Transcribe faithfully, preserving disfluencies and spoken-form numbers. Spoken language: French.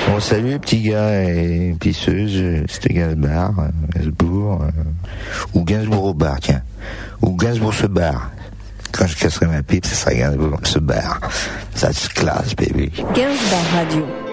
Bon, salut les petits gars et pisseuses, c'était Gainsbourg, Gainsbourg, euh, ou Gainsbourg au bar, tiens. Ou Gainsbourg se barre. Quand je casserai ma pipe, ce sera Gainsbourg se barre. That's class, baby. Gainsbourg Radio.